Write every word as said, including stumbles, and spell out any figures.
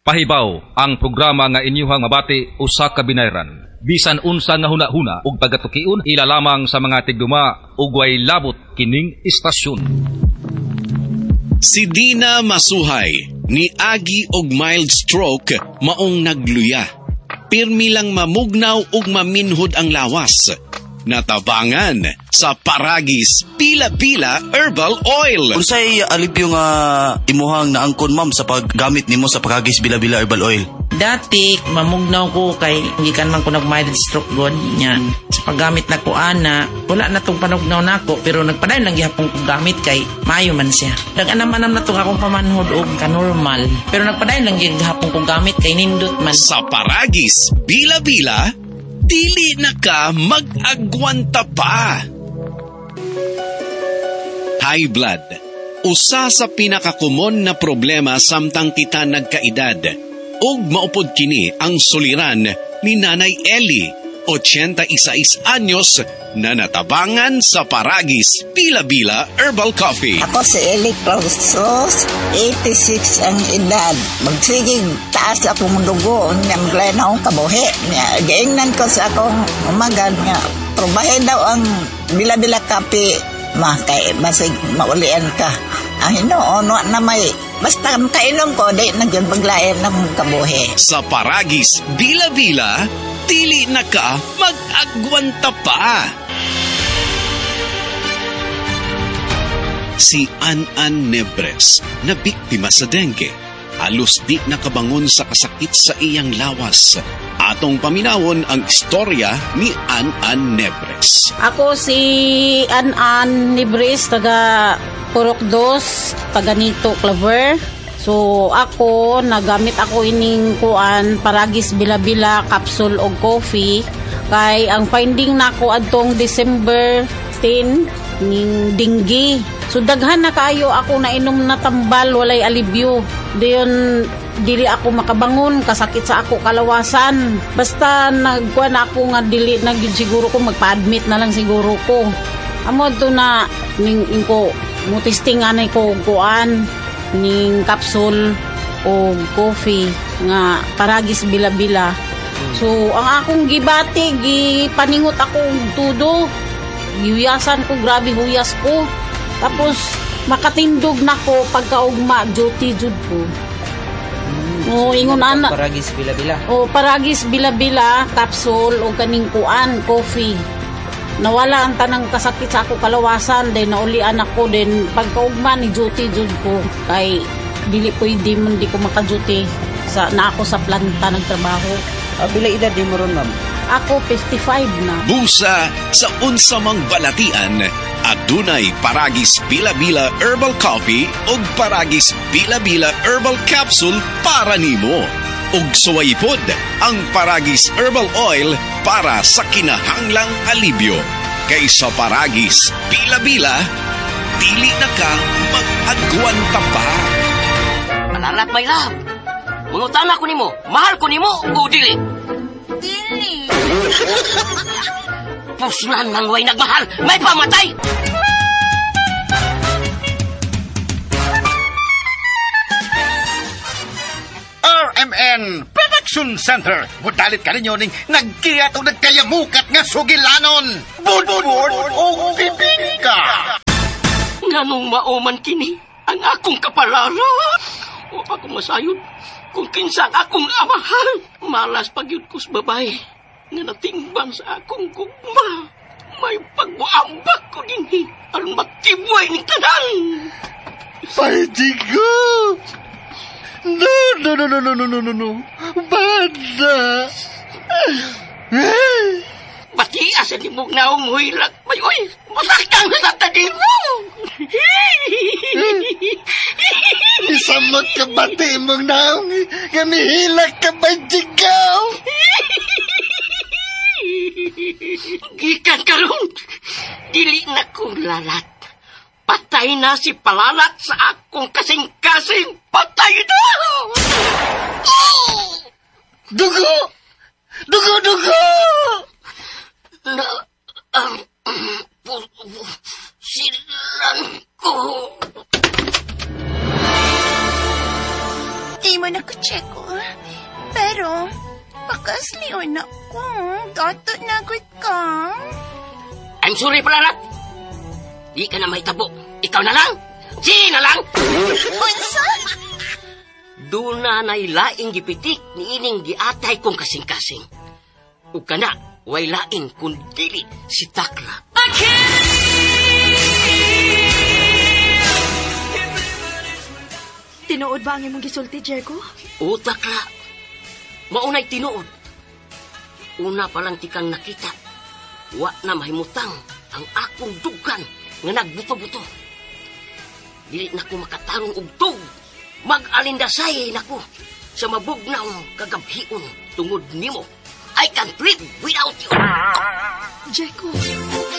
Pahibaw ang programa nga inyuhang mabati usa ka binayran. Bisan unsa nga hunahuna ug pagatukion ila lamang sa mga tigduma ug way labot kining istasyon. Si Dina Masuhay ni agi og mild stroke maong nagluya. Pirmi lang mamugnaw ug maminhod ang lawas. Natabangan sa Paragis Bila-Bila Herbal Oil. Unsay alipyo nga imuhang naangkon ma'am sa paggamit nimo sa Paragis Bila-Bila Herbal Oil? Dati mamugnaw ko kay gikan man ko nag mild stroke god nya. Sa paggamit na ko ana, wala na tong panugnaw nako pero nagpadayon lang gihapon ko gamit kay maayo man siya. Daganam-anam na tong akong pamanhod og ka-normal. Pero nagpadayon lang gihapon ko gamit kay nindot man. Sa Paragis Bila-Bila dili na ka mag-agwanta pa. High blood. Usa sa pinakakumon na problema samtang kita nagkaedad. Ug maupod kini ang suliran ni Nanay Ellie, eighty-six anyos, na natabangan sa Paragis Bila-Bila Herbal Coffee. Ako si Ellie Clausos, eighty-six ang edad. Magsigig taas akong dugo, niya maglayan akong kabuhi. Gaingnan ko sa akong umaga niya. Probahe daw ang Bila-Bila Coffee, ma, kay masig maulian ka. Ang hinoono na may, basta kainom ko, di nagyan paglayan ng kabuhi. Sa Paragis Bila-Bila, dili na ka mag-agwanta pa. Si An-An Nebres na biktima sa dengue. Halos di nakabangon sa kasakit sa iyang lawas. Atong paminawon ang istorya ni An-An Nebres. Ako si An-An Nebres, taga Purok Dos, taga Nito, Claver. So ako, nagamit ako ining kuan, Paragis Bila-Bila, capsule o coffee. Kay ang finding nako adtong December ten, ning dengue. So daghan na kayo ako na inom na tambal, walay alibyo. Diyon dili ako makabangon, kasakit sa ako kalawasan. Basta nagkuan ako nga dili na siguro ko magpa-admit na lang siguro ko. Amo to na ning ko mo testing anay ko kuan ning capsule o coffee nga Paragis Bila-Bila. So ang akong gibati, gipaningot ako tudo. Gihuyasan ko, grabe huyas ko. Tapos makatindog nako pagkaugma, duty jud ko. O ingon ana Paragis Bila-Bila. O Paragis Bila-Bila capsule o kaning kuan coffee. Nawala ang tanang kasakit sa ako kalawasan, then naulian ako, then pagkaugma ni duty jud ko kay dili pwede man di ko maka-duty sa na ako sa planta nagtrabaho. Ah, bila edad di mo ron ma'am? Ako fifty-five na. Busa sa unsamang balatian, adunay Paragis Bila-Bila Herbal Coffee ug Paragis Bila-Bila Herbal Capsule para nimo. Ug suwaypod ang Paragis Herbal Oil para sa kinahanglang alibyo. Kaysa Paragis Bila-Bila, dili na ka mag-agwanta pa. Alalat, my love. Mungutana ko nimo, mahal ko nimo o dili? Dili. Puslan nang way nagmahal, may pamatay! R M N Production Center. Budalit ka ninyo ning nagkiyat o nagkayamukat nga sugilanon. Budbud o bibingka. Nganong mauman kini ang akong kapalaran? O akong masayod kung kinsang akong amahan. Malas pagyud ko sa babae nga natingban sa akong gugma. May pagbuambak ko din aron magtibuay ni tanan. Pwede ko. No, no, no, no, no, no, no, no, no. Banda. Bati asa ni mong naong huilag. May oy, masaktan sa tanin mo. Isamot ka bati mong naong gamihilak ka ba jigaw? Gikan karon, dili na kong lalat. Patay na si Palalat sa akong kasing-kasing. Patay na! Oh! Dugo! Dugo, dugo! Na, ang, um, silan ko. Di mo na ko check on. Pero, pakasliyon ako. Gato na good ka. I'm sorry, Palarat. Di ka na may tabo. Ikaw na lang. Si na lang. Unsa? Doon na nailaing gipitik ni ining giatay kong kasing-kasing. O kana, way lain kung dili si Takla. Tinuod ba ang imong gisulti, Jericho? O Takla, maunay tinuod. Una pa lang tikang nakita, wa na mahimutang ang akong dugan nga nagbuto-buto. Dili na ko makatarong og tug. Mag-alindasay na ko sa mabugnaw kagabhion tungod nimo. I can't live without you. Jericho.